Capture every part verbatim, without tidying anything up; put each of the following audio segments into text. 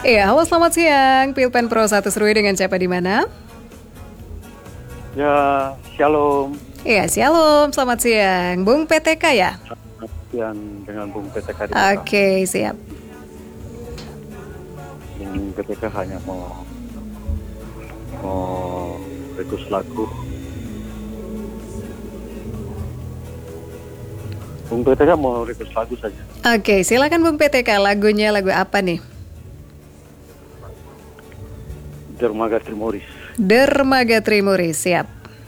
Iya, halo selamat siang. Pilpen Pro satu Serui dengan siapa di mana? Ya, shalom. Iya, shalom. Selamat siang. Bung P T K ya? Selamat siang dengan Bung P T K. Oke, siap. Bung P T K hanya mau mau request lagu. Bung P T K mau request lagu saja. Oke, silakan Bung P T K. Lagunya lagu apa nih? Dermaga Trimoris. Dermaga Trimoris, siap.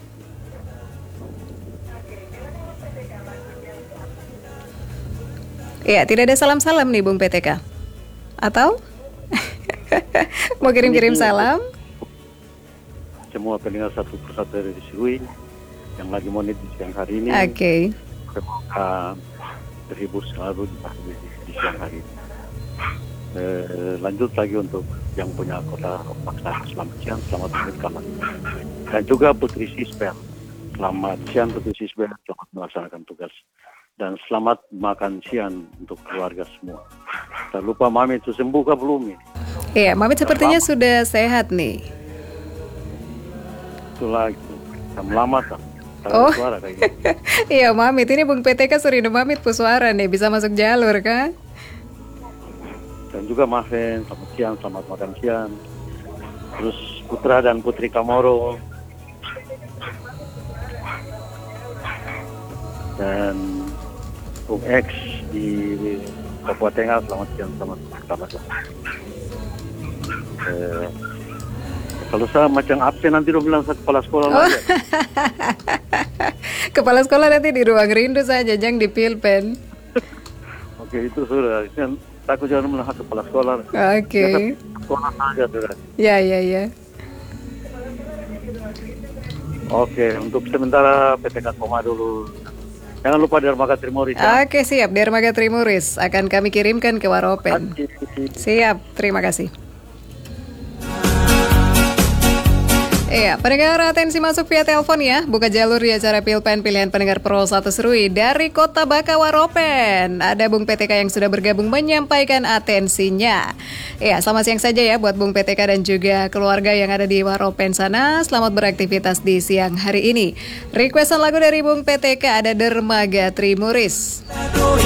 Iya, tidak ada salam-salam nih Bung P T K. Atau? Mau kirim-kirim salam? Semua pendengar satu persatu dari Serui yang lagi monet di siang hari ini. Oke. Okay. Semoga terhibur selalu di, di siang hari ini. Eh, lanjut lagi untuk yang punya kota paksa, selamat siang, selamat berkawan. Dan juga Putri Sisbel, selamat siang Putri Sisbel, selamat melaksanakan tugas. Dan selamat makan siang untuk keluarga semua. Tak lupa Mami itu sembuh kah belum ini? Iya, Mami sepertinya lama. Sudah sehat nih. Itu lagi, jam lama tak? Oh, iya Mamit, ini Bung P T K Surino Mamit Puswara nih, bisa masuk jalur kan? Dan juga Maven, selamat siang, selamat makan siang. Terus Putra dan Putri Kamoro. Dan Bung X di Papua Tengah, selamat siang, selamat selamat siang. Eh, kalau saya macam absen nanti dong bilang saya kepala sekolah oh. lagi. Kepala sekolah nanti di ruang rindu saja, jangan di Pilpen. Oke, itu sudah. Takut jangan melihat kepala sekolah. Oke. Okay. Sekolah saja sudah. Ya, ya, ya. Oke, untuk sementara P T K koma dulu. Jangan lupa Dermaga Trimoris. Ya? Oke, siap. Dermaga Trimoris akan kami kirimkan ke Waropen. Siap, terima kasih. Iya, pendengar atensi masuk via telepon ya. Buka jalur di acara Pilpen pilihan pendengar Pro satu Serui dari Kota Baka Waropen. Ada Bung P T K yang sudah bergabung menyampaikan atensinya. Iya, selamat siang saja ya buat Bung P T K dan juga keluarga yang ada di Waropen sana. Selamat beraktivitas di siang hari ini. Requestan lagu dari Bung P T K ada Dermaga Trimoris.